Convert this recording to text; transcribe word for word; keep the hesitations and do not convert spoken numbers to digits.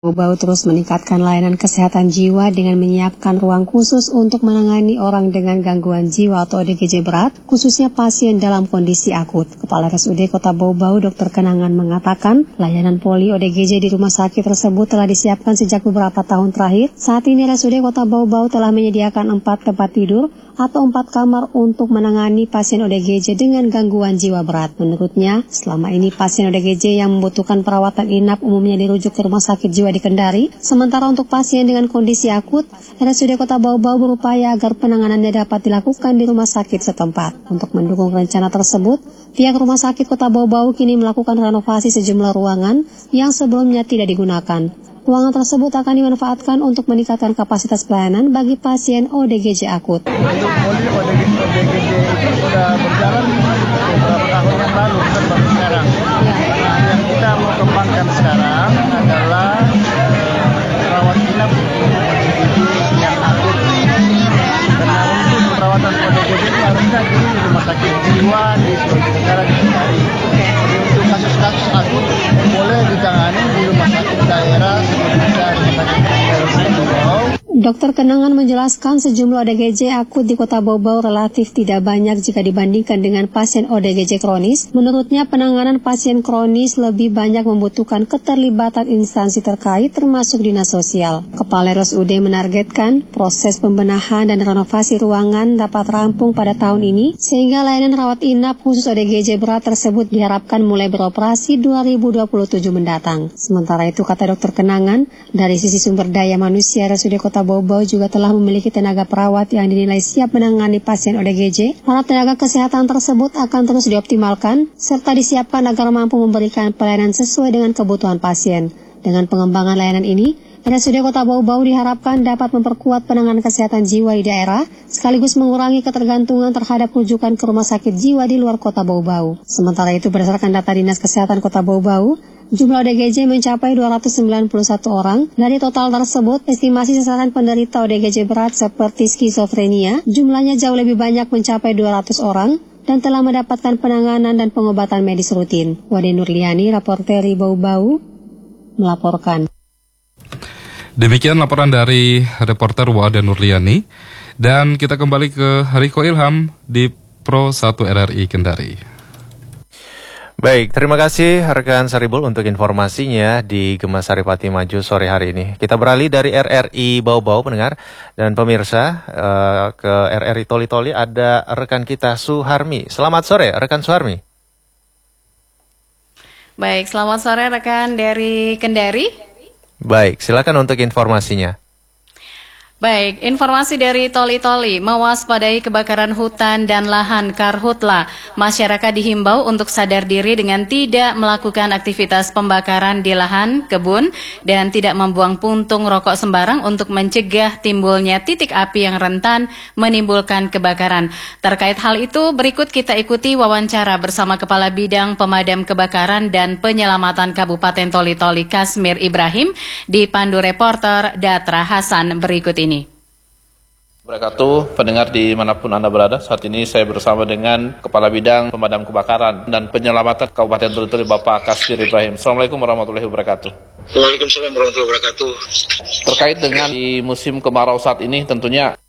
Bau terus meningkatkan layanan kesehatan jiwa dengan menyiapkan ruang khusus untuk menangani orang dengan gangguan jiwa atau O D G J berat, khususnya pasien dalam kondisi akut. Kepala R S U D Kota Bau-Bau, Dokter Kenangan mengatakan, layanan poli O D G J di rumah sakit tersebut telah disiapkan sejak beberapa tahun terakhir. Saat ini R S U D Kota Bau-Bau telah menyediakan empat tempat tidur atau empat kamar untuk menangani pasien O D G J dengan gangguan jiwa berat. Menurutnya, selama ini pasien O D G J yang membutuhkan perawatan inap umumnya dirujuk ke rumah sakit jiwa di Kendari, sementara untuk pasien dengan kondisi akut, R S U D Kota Bau-Bau berupaya agar penanganannya dapat dilakukan di rumah sakit setempat. Untuk mendukung rencana tersebut, pihak Rumah Sakit Kota Bau-Bau kini melakukan renovasi sejumlah ruangan yang sebelumnya tidak digunakan. Ruangan tersebut akan dimanfaatkan untuk meningkatkan kapasitas pelayanan bagi pasien O D G J akut. Poli O D G J itu sudah berjalan beberapa tahun yang lalu, bukan baru sekarang. Nah, yang kita mau kembangkan sekarang adalah eh, rawat inap untuk O D G J yang akut. Karena untuk perawatan O D G J itu harusnya di rumah sakit jiwa di Sulawesi Tenggara di Kendari. Jadi untuk kasus-kasus akut boleh ditangani di rumah sakit daerah seperti rumah sakit daerah. Dokter Kenangan menjelaskan sejumlah O D G J akut di Kota Bau-Bau relatif tidak banyak jika dibandingkan dengan pasien O D G J kronis. Menurutnya, penanganan pasien kronis lebih banyak membutuhkan keterlibatan instansi terkait termasuk dinas sosial. Kepala R S U D menargetkan proses pembenahan dan renovasi ruangan dapat rampung pada tahun ini sehingga layanan rawat inap khusus O D G J berat tersebut diharapkan mulai beroperasi dua ribu dua puluh tujuh mendatang. Sementara itu, kata Dokter Kenangan, dari sisi sumber daya manusia R S U D Kota Bau-Bau juga telah memiliki tenaga perawat yang dinilai siap menangani pasien O D G J. Para tenaga kesehatan tersebut akan terus dioptimalkan serta disiapkan agar mampu memberikan pelayanan sesuai dengan kebutuhan pasien. Dengan pengembangan layanan ini, R S U D Kota Bau-Bau diharapkan dapat memperkuat penanganan kesehatan jiwa di daerah, sekaligus mengurangi ketergantungan terhadap rujukan ke rumah sakit jiwa di luar Kota Bau-Bau. Sementara itu, berdasarkan data Dinas Kesehatan Kota Bau-Bau, jumlah O D G J mencapai dua ratus sembilan puluh satu orang. Dari total tersebut, estimasi sasaran penderita O D G J berat seperti skizofrenia jumlahnya jauh lebih banyak mencapai dua ratus orang dan telah mendapatkan penanganan dan pengobatan medis rutin. Wade Nurliani, Raporteri Bau-Bau, melaporkan. Demikian laporan dari reporter Wade Nurliani. Dan kita kembali ke Hariko Ilham di Pro satu R R I Kendari. Baik, terima kasih rekan Saribul untuk informasinya di Gemas Saripati Maju sore hari ini. Kita beralih dari R R I Bau-Bau pendengar dan pemirsa uh, ke R R I Toli-Toli ada rekan kita Suharmi. Selamat sore rekan Suharmi. Baik, selamat sore rekan dari Kendari. Baik, silakan untuk informasinya. Baik, informasi dari Toli-Toli, mewaspadai kebakaran hutan dan lahan Karhutla. Masyarakat dihimbau untuk sadar diri dengan tidak melakukan aktivitas pembakaran di lahan, kebun, dan tidak membuang puntung rokok sembarang untuk mencegah timbulnya titik api yang rentan menimbulkan kebakaran. Terkait hal itu, berikut kita ikuti wawancara bersama Kepala Bidang Pemadam Kebakaran dan Penyelamatan Kabupaten Toli-Toli Kasmir Ibrahim dipandu reporter Datra Hasan berikut ini. Wabarakatuh, pendengar dimanapun Anda berada. Saat ini saya bersama dengan Kepala Bidang Pemadam Kebakaran dan Penyelamatan Kabupaten Toli-Toli, Bapak Kasmir Ibrahim. Assalamualaikum warahmatullahi wabarakatuh. Waalaikumsalam warahmatullahi wabarakatuh. Terkait dengan di musim kemarau saat ini, tentunya